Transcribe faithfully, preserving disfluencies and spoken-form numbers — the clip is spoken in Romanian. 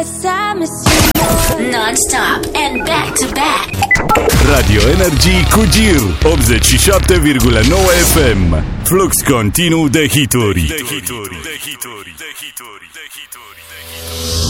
Non-stop and back to back. Radio Energy cu Gir optzeci și șapte virgulă nouă F M. Flux continuu de hituri. De hituri. De hituri. De hituri. De hituri.